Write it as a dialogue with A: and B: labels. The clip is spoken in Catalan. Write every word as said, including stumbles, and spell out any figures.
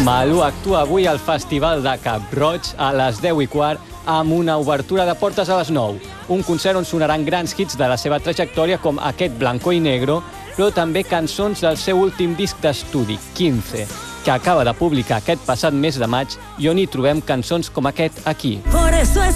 A: Malú actua avui al Festival de Cap Roig a les deu i quart amb una obertura de portes a les nou. Un concert on sonaran grans hits de la seva trajectòria com aquest Blanco y Negro, però també cançons del seu últim disc d'estudi, quinze, que acaba de publicar aquest passat mes de maig i on hi trobem cançons com aquest aquí.
B: Por eso es